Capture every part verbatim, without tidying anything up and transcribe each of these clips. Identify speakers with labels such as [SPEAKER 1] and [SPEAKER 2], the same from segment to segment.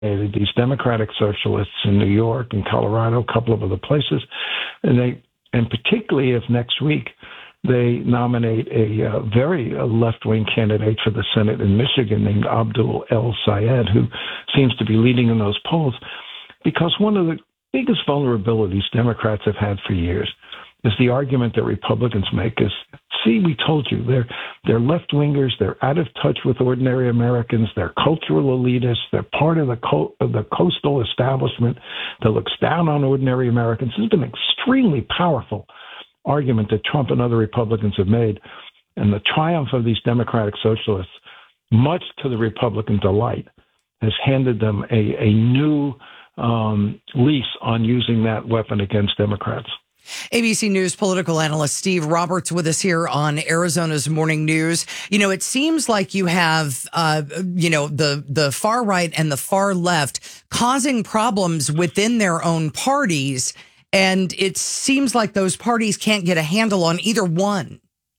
[SPEAKER 1] these Democratic socialists in New York and Colorado, a couple of other places, and they, and particularly if next week they nominate a uh, very uh, left-wing candidate for the Senate in Michigan named Abdul El Sayed, who seems to be leading in those polls, because one of the biggest vulnerabilities Democrats have had for years is the argument that Republicans make is, see, we told you, they're they're left-wingers, they're out of touch with ordinary Americans, they're cultural elitists, they're part of the co- of the coastal establishment that looks down on ordinary Americans. This has been an extremely powerful argument that Trump and other Republicans have made, and the triumph of these Democratic socialists, much to the Republican delight, has handed them a, a new um, lease on using that weapon against Democrats.
[SPEAKER 2] A B C News political analyst Steve Roberts with us here on Arizona's Morning News. You know, it seems like you have, uh, you know, the the far right and the far left causing problems within their own parties, and it seems like those parties can't get a handle on either one.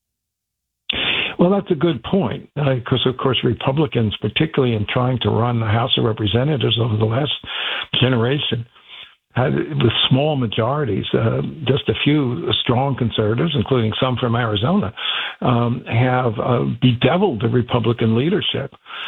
[SPEAKER 1] Well, that's a good point, because, uh, of course, Republicans, particularly in trying to run the House of Representatives over the last generation, had, with small majorities, uh, just a few strong conservatives, including some from Arizona, um, have uh, bedeviled the Republican leadership.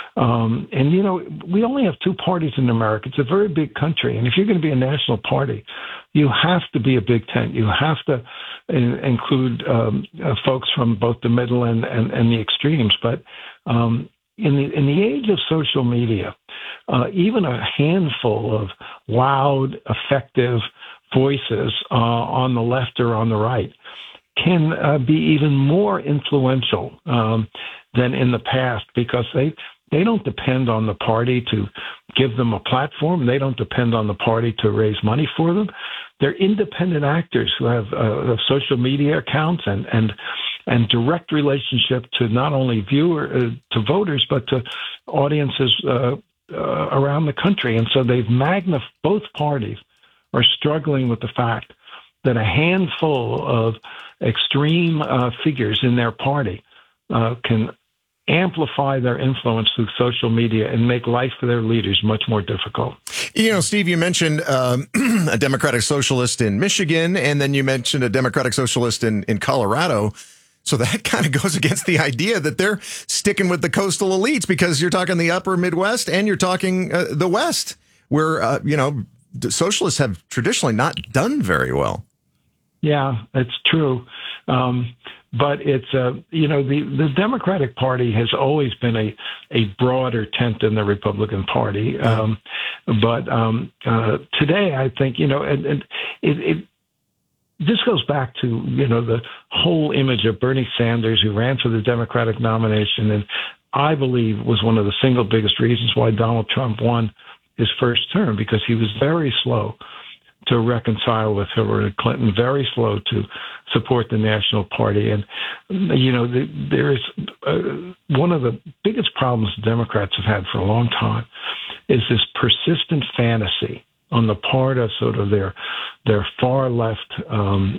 [SPEAKER 1] Um, and, you know, we only have two parties in America. It's a very big country. And if you're going to be a national party, you have to be a big tent. You have to in, include um, uh, folks from both the middle and, and, and the extremes. But um, in the in the age of social media, uh, even a handful of loud, effective voices uh, on the left or on the right can uh, be even more influential um, than in the past, because they they don't depend on the party to give them a platform. They don't depend on the party to raise money for them. They're independent actors who have, uh, have social media accounts and and and direct relationship to not only viewer uh, to voters, but to audiences uh, uh, around the country. And so they've magnified, both parties are struggling with the fact that a handful of extreme uh, figures in their party uh, can amplify their influence through social media and make life for their leaders much more difficult.
[SPEAKER 3] You know, Steve, you mentioned um, a Democratic Socialist in Michigan, and then you mentioned a Democratic Socialist in, in Colorado. So that kind of goes against the idea that they're sticking with the coastal elites, because you're talking the upper Midwest and you're talking uh, the West, where, uh, you know, socialists have traditionally not done very well.
[SPEAKER 1] Yeah, it's true. Um, but it's, uh, you know, the, the Democratic Party has always been a, a broader tent than the Republican Party. Um, but um, uh, today, I think, you know, and, and it, it this goes back to, you know, the whole image of Bernie Sanders, who ran for the Democratic nomination, and I believe was one of the single biggest reasons why Donald Trump won his first term, because he was very slow to reconcile with Hillary Clinton, very slow to support the National Party. And, you know, the, there is uh, one of the biggest problems the Democrats have had for a long time is this persistent fantasy on the part of sort of their their far left um,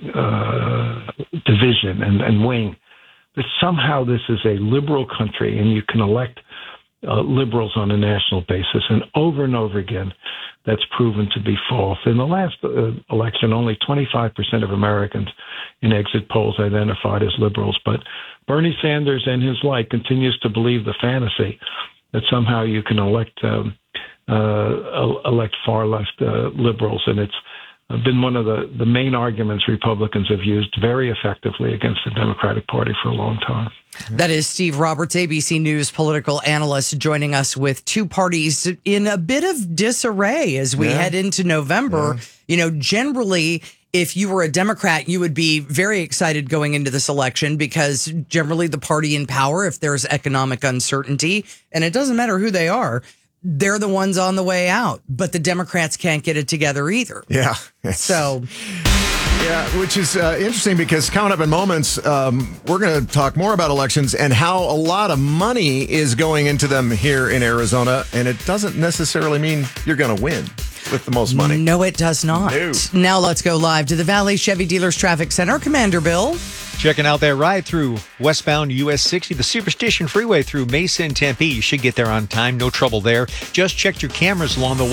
[SPEAKER 1] uh, division and, and wing, that somehow this is a liberal country and you can elect uh, liberals on a national basis. And over and over again, that's proven to be false. In the last uh, election, only twenty-five percent of Americans in exit polls identified as liberals. But Bernie Sanders and his like continues to believe the fantasy that somehow you can elect um, uh, elect far left uh, liberals. And it's been one of the, the main arguments Republicans have used very effectively against the Democratic Party for a long time.
[SPEAKER 2] That is Steve Roberts, A B C News political analyst, joining us with two parties in a bit of disarray as we yeah. head into November. Yeah. You know, generally, if you were a Democrat, you would be very excited going into this election, because generally the party in power, if there's economic uncertainty, and it doesn't matter who they are, they're the ones on the way out. But the Democrats can't get it together either.
[SPEAKER 3] Yeah.
[SPEAKER 2] So...
[SPEAKER 3] Yeah, which is uh, interesting, because coming up in moments, um, we're going to talk more about elections and how a lot of money is going into them here in Arizona. And it doesn't necessarily mean you're going to win with the most money.
[SPEAKER 2] No, it does not.
[SPEAKER 3] No.
[SPEAKER 2] Now let's go live to the Valley Chevy Dealers Traffic Center. Commander Bill.
[SPEAKER 4] Checking out that ride through westbound U S sixty, the Superstition Freeway through Mesa and Tempe. You should get there on time. No trouble there. Just check your cameras along the